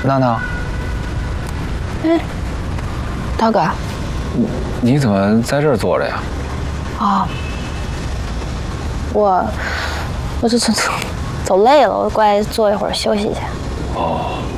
娜娜， 哎，大哥， 你怎么在这儿坐着呀？ 啊，我这走累了，我过来坐一会儿休息去。 哦。